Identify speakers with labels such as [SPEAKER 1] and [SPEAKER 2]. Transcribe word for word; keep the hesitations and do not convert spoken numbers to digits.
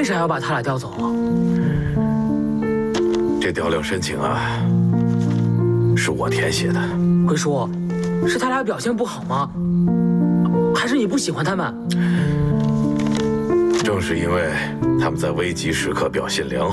[SPEAKER 1] 啥要把他俩调走啊？
[SPEAKER 2] 这调令申请啊，是我填写的。
[SPEAKER 1] 辉叔，是他俩表现不好吗？还是你不喜欢他们？
[SPEAKER 2] 正是因为他们在危急时刻表现良